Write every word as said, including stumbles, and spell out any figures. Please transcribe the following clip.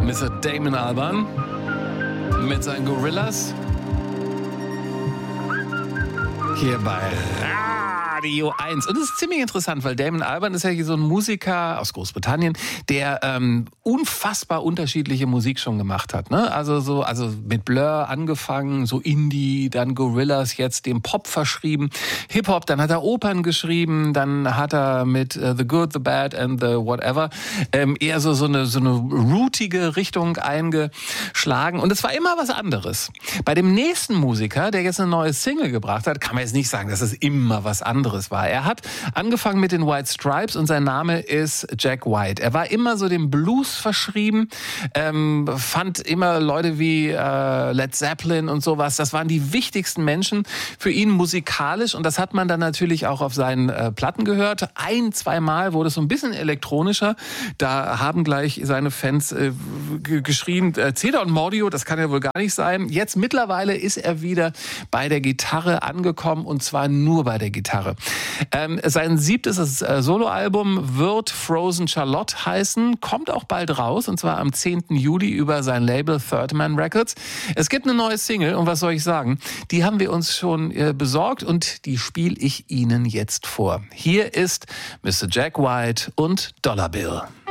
Mister Damon Albarn mit seinen Gorillas. Hier bei Radio eins. Und es ist ziemlich interessant, weil Damon Albarn ist ja hier so ein Musiker aus Großbritannien, der ähm, unfassbar unterschiedliche Musik schon gemacht hat. Ne? Also so, also mit Blur angefangen, so Indie, dann Gorillas, jetzt dem Pop verschrieben, Hip-Hop, dann hat er Opern geschrieben, dann hat er mit uh, The Good, The Bad and The Whatever ähm, eher so, so eine, so eine rootige Richtung eingeschlagen. Und es war immer was anderes. Bei dem nächsten Musiker, der jetzt eine neue Single gebracht hat, kann man jetzt nicht sagen, dass es immer was anderes war. Er hat angefangen mit den White Stripes und sein Name ist Jack White. Er war immer so dem Blues verschrieben, ähm, fand immer Leute wie äh, Led Zeppelin und sowas, das waren die wichtigsten Menschen für ihn musikalisch und das hat man dann natürlich auch auf seinen äh, Platten gehört. Ein, zweimal wurde es so ein bisschen elektronischer. Da haben gleich seine Fans äh, g- geschrien, äh, Cedar und Mordio, das kann ja wohl gar nicht sein. Jetzt mittlerweile ist er wieder bei der Gitarre angekommen und zwar nur bei der Gitarre. Ähm, sein siebtes äh, Soloalbum wird Frozen Charlotte heißen, kommt auch bald raus und zwar am zehnten Juli über sein Label Third Man Records. Es gibt eine neue Single und was soll ich sagen, die haben wir uns schon äh, besorgt und die spiele ich Ihnen jetzt vor. Hier ist Mister Jack White und Dollar Bill.